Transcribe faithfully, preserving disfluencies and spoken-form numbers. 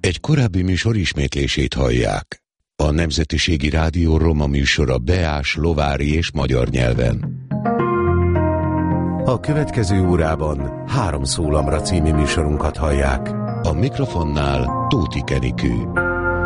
Egy korábbi műsor ismétlését hallják. A Nemzetiségi Rádió roma műsora beás, lovári és magyar nyelven. A következő órában Három szólamra című műsorunkat hallják. A mikrofonnál Tóth Kenikő.